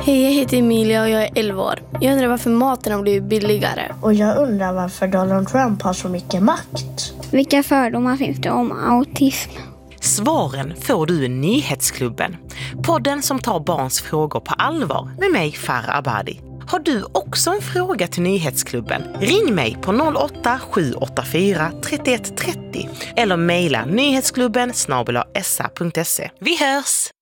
Hej, jag heter Emilia och jag är 11 år. Jag undrar varför maten har blivit billigare. Och jag undrar varför Donald Trump har så mycket makt. Vilka fördomar finns det om autism? Svaren får du i Nyhetsklubben. Podden som tar barns frågor på allvar med mig, Farah Abadi. Har du också en fråga till Nyhetsklubben? Ring mig på 08-784 31 30 eller mejla nyhetsklubben @sa.se. Vi hörs!